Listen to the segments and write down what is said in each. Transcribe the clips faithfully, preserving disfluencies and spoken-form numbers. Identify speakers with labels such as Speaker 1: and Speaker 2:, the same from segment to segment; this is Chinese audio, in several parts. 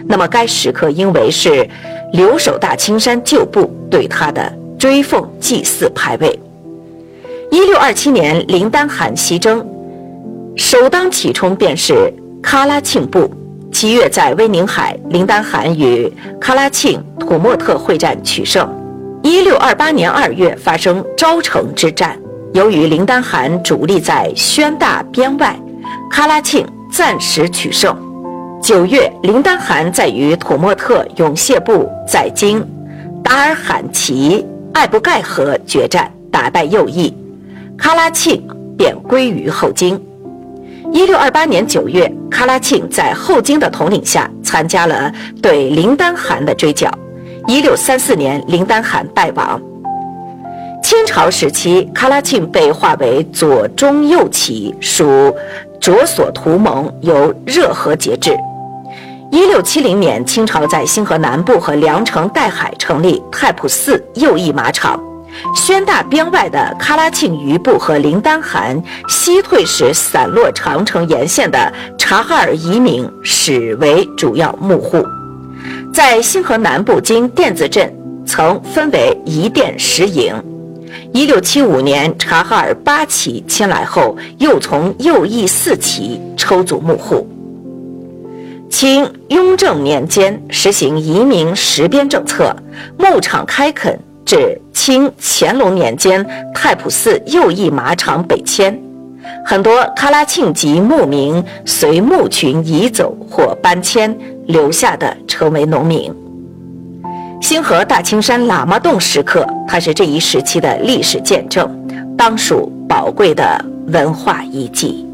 Speaker 1: 那么该时刻应为是留守大青山旧部对他的追奉祭祀牌位。一六二七年，林丹汗西征，首当其冲便是喀拉沁部。七月在威宁海，林丹汗与喀拉沁、土默特会战取胜。一六二八年二月发生昭城之战，由于林丹汗主力在宣大边外，喀拉沁暂时取胜。九月，林丹汗在与土默特永谢部在今达尔罕齐艾布盖河决战，打败右翼，喀拉沁便归于后金。一六二八年九月，喀拉沁在后金的统领下参加了对林丹汗的追剿。一六三四年，林丹汗败亡。清朝时期，喀拉沁被划为左中右旗，属卓索图盟，由热河节制。一六七零年，清朝在兴河南部和凉城岱海成立太仆寺右翼马场。宣大边外的喀拉沁余部和林丹汗西退时散落长城沿线的察哈尔移民始为主要幕户。在兴河南部经甸子镇曾分为一甸十营。一六七五年，察哈尔八旗迁来后，又从右翼四旗抽组幕户。清雍正年间实行移民实边政策，牧场开垦，至清乾隆年间，太仆寺右翼马场北迁，很多喀拉沁籍牧民随牧群移走或搬迁，留下的成为农民。兴河大青山喇嘛洞石刻，它是这一时期的历史见证，当属宝贵的文化遗迹。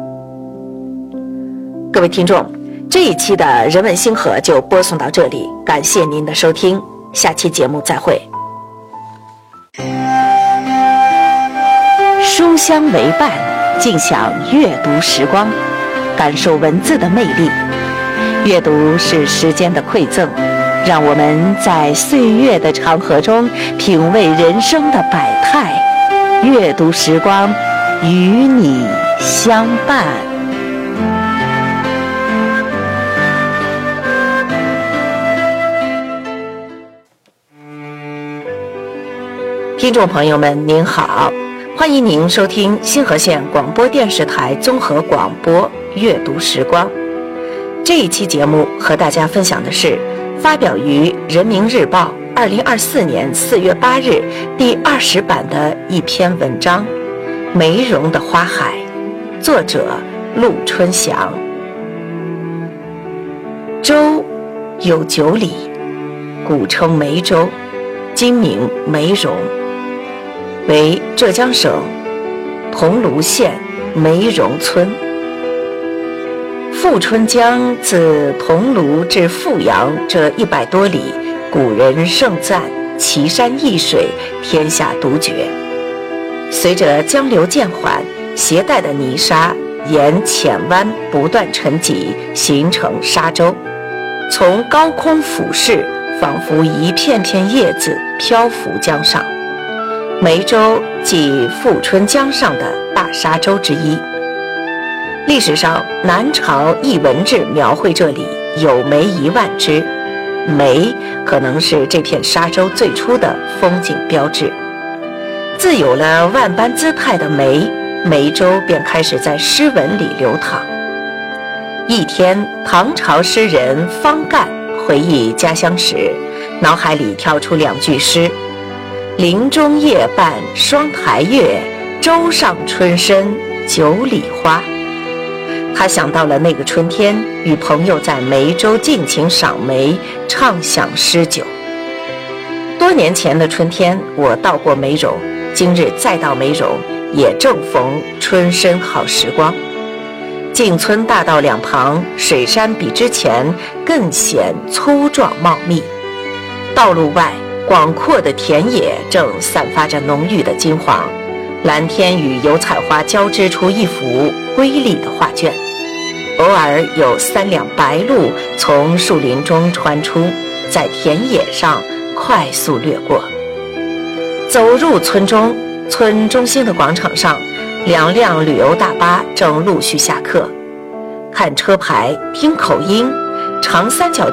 Speaker 1: 各位听众，这一期的人文星河就播送到这里，感谢您的收听，下期节目再会。书香为伴，尽享阅读时光，感受文字的魅力。阅读是时间的馈赠，让我们在岁月的长河中品味人生的百态。阅读时光，与你相伴。听众朋友们您好，欢迎您收听兴河县广播电视台综合广播阅读时光。这一期节目和大家分享的是发表于人民日报二零二四年四月八日第二十版的一篇文章《梅茸的花海》，作者陆春祥。州有九里，古称梅州，今名梅茸，为浙江省桐庐县梅茸村。富春江自桐庐至富阳这一百多里，古人盛赞奇山异水，天下独绝。随着江流渐缓，携带的泥沙沿浅湾不断沉积，形成沙洲，从高空俯视，仿佛一片片叶子漂浮江上。梅州即富春江上的大沙洲之一。历史上，南朝艺文志描绘这里有梅一万枝，梅可能是这片沙洲最初的风景标志。自有了万般姿态的梅，梅州便开始在诗文里流淌。一天，唐朝诗人方干回忆家乡时，脑海里跳出两句诗：林中夜半双台月，洲上春深九里花。他想到了那个春天，与朋友在梅州尽情赏梅，畅享诗酒。多年前的春天，我到过梅茸，今日再到梅茸，也正逢春深好时光。进村大道两旁，水杉比之前更显粗壮茂密。道路外，广阔的田野正散发着浓郁的金黄，蓝天与油菜花交织出一幅瑰丽的画卷。偶尔有三辆白鹭从树林中穿出，在田野上快速掠过。走入村中，村中心的广场上，两辆旅游大巴正陆续下客。看车牌，听口音，长三角